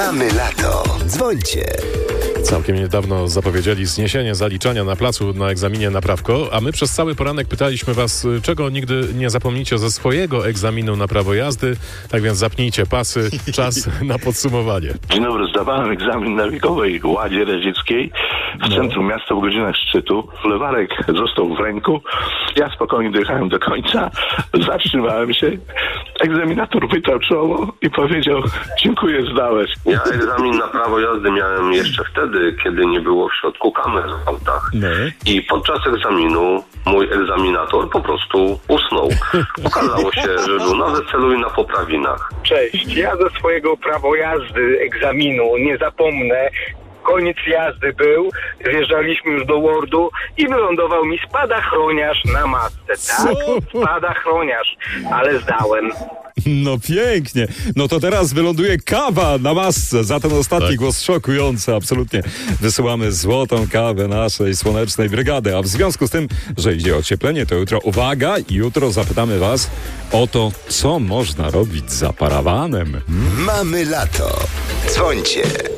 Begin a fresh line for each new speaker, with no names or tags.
Mamy lato. Dzwońcie.
Całkiem niedawno zapowiedzieli zniesienie zaliczania na placu na egzaminie na prawko, a my przez cały poranek pytaliśmy was, czego nigdy nie zapomnicie ze swojego egzaminu na prawo jazdy. Tak więc zapnijcie pasy, czas na podsumowanie.
Dzień dobry, zdawałem egzamin na wiekowej Ładzie Radzieckiej w centrum miasta w godzinach szczytu. Lewarek został w ręku. Ja spokojnie dojechałem do końca. Zatrzymałem się. Egzaminator wytarł czoło i powiedział: dziękuję, zdałeś.
Ja egzamin na prawo jazdy miałem jeszcze wtedy, kiedy nie było w środku kamer w autach. I podczas egzaminu mój egzaminator po prostu usnął. Okazało się, że był na weselu i na poprawinach.
Cześć, ja ze swojego prawo jazdy egzaminu nie zapomnę. Koniec jazdy był, wjeżdżaliśmy już do Wordu i wylądował mi spadochroniarz na masce. Tak, spadochroniarz, ale zdałem.
No pięknie. No to teraz wyląduje kawa na masce za ten ostatni głos szokujący. Absolutnie wysyłamy złotą kawę naszej słonecznej brygady. A w związku z tym, że idzie ocieplenie, to jutro uwaga, jutro zapytamy was o to, co można robić za parawanem.
Mamy lato. Dzwońcie.